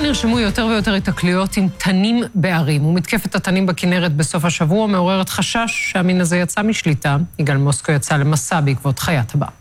נרשמו יותר ויותר התקלויות עם תנים בערים, ומתקפת התנים בכנרת בסוף השבוע מעוררת חשש שהמין הזה יצא משליטה. יגאל מוסקו יצא למסע בעקבות חיית הבר.